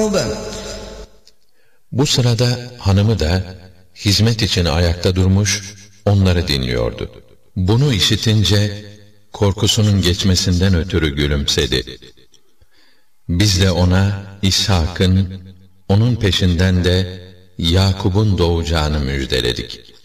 يعقوب. Bu sırada hanımı da hizmet için ayakta durmuş, onları dinliyordu. Bunu işitince korkusunun geçmesinden ötürü gülümsedi. Biz de ona İshak'ın, onun peşinden de Yakub'un doğacağını müjdeledik.